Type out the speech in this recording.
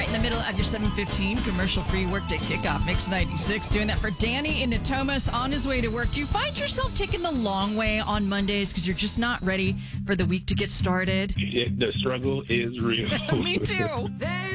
right in the middle of your 7:15 commercial-free workday kickoff. Mix 96 doing that for Danny in Natomas on his way to work. Do you find yourself taking the long way on Mondays because you're just not ready for the week to get started? The struggle is real. Me too.